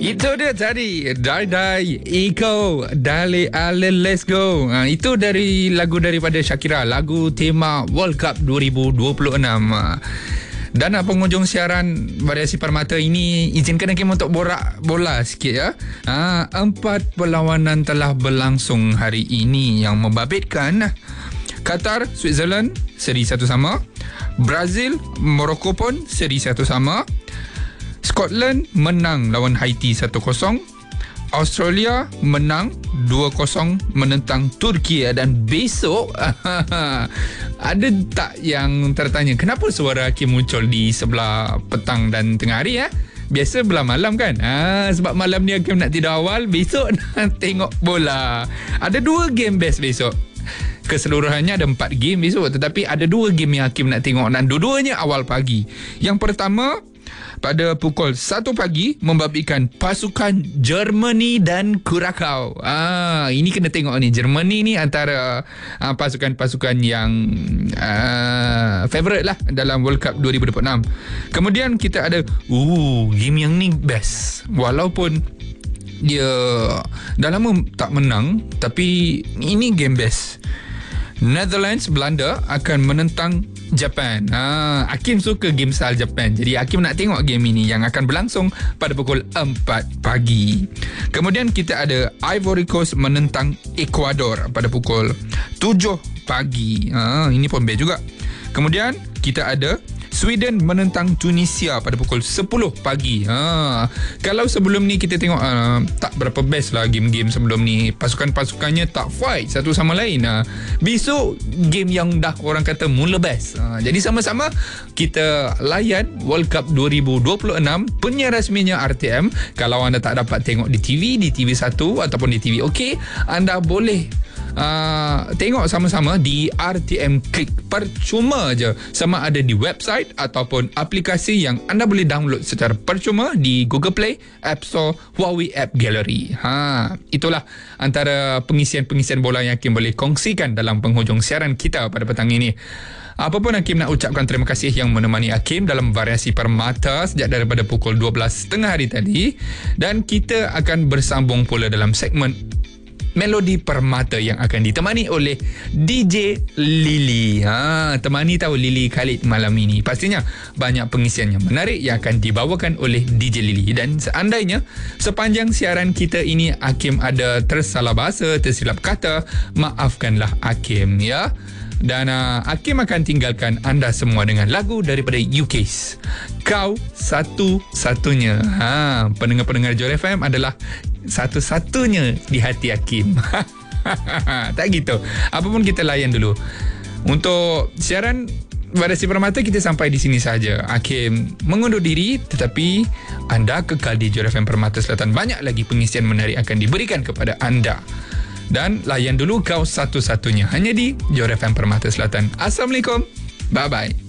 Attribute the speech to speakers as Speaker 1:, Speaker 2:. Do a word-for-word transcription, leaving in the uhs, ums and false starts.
Speaker 1: Itu dia tadi Die Die Iko Dale Ale Let's Go. Ha, itu dari lagu daripada Shakira, lagu tema World Cup dua ribu dua puluh enam. Dan penghujung siaran Variasi Permata ini, izinkan Hakim untuk borak bola sikit ya. Ha, empat perlawanan telah berlangsung hari ini yang membabitkan Qatar, Switzerland seri satu sama, Brazil, Morocco pun seri satu sama, Scotland menang lawan Haiti satu kosong, Australia menang dua kosong menentang Turki. Dan besok ada tak yang tertanya kenapa suara Hakim muncul di sebelah petang dan tengah hari ya? Biasa belah malam kan? Ha, sebab malam ni Hakim nak tidur awal, besok nak tengok bola. Ada dua game best besok. Keseluruhannya ada empat game besok, tetapi ada dua game yang Hakim nak tengok dan dua-duanya awal pagi. Yang pertama pada pukul satu pagi membabitkan pasukan Germany dan Curacao. Ah, ini kena tengok ni. Germany ni antara uh, pasukan-pasukan yang uh, favourite lah dalam World Cup dua ribu dua puluh enam. Kemudian kita ada uh, game yang ni best. Walaupun dia dah lama tak menang, tapi ini game best. Netherlands, Belanda akan menentang Japan. Ha, Hakim suka game style Japan. Jadi Hakim nak tengok game ini yang akan berlangsung pada pukul empat pagi. Kemudian kita ada Ivory Coast menentang Ecuador pada pukul tujuh pagi. Ha, ini pun best juga. Kemudian kita ada Sweden menentang Tunisia pada pukul sepuluh pagi. Ha, kalau sebelum ni kita tengok uh, tak berapa best lah game-game sebelum ni. Pasukan-pasukannya tak fight satu sama lain. Ha, besok game yang dah orang kata mula best. Ha, jadi sama-sama kita layan World Cup dua ribu dua puluh enam punya rasminya R T M. Kalau anda tak dapat tengok di T V, di T V satu ataupun di T V OK, anda boleh Uh, tengok sama-sama di R T M Click. Percuma je, sama ada di website ataupun aplikasi yang anda boleh download secara percuma di Google Play, App Store, Huawei App Gallery. Ha, itulah antara pengisian-pengisian bola yang Hakim boleh kongsikan dalam penghujung siaran kita pada petang ini. Apapun Hakim nak ucapkan terima kasih yang menemani Hakim dalam Variasi Permata sejak daripada pukul dua belas tengah hari tadi. Dan kita akan bersambung pula dalam segmen Melodi Permata yang akan ditemani oleh D J Lily. Ha, temani tahu Lily Khalid malam ini. Pastinya banyak pengisian yang menarik yang akan dibawakan oleh D J Lily. Dan seandainya sepanjang siaran kita ini Hakim ada tersalah bahasa, tersilap kata, maafkanlah Hakim ya. Dan uh, Hakim akan tinggalkan anda semua dengan lagu daripada U K S, Kau Satu-Satunya. Ha, pendengar-pendengar Johor F M adalah satu-satunya di hati Hakim. Tak gitu. Apapun kita layan dulu. Untuk siaran Variasi Permata kita sampai di sini saja. Hakim mengundur diri, tetapi anda kekal di Johor F M Permata Selatan. Banyak lagi pengisian menarik akan diberikan kepada anda. Dan layan dulu Kau Satu-Satunya hanya di Johor F M Permata Selatan. Assalamualaikum. Bye-bye.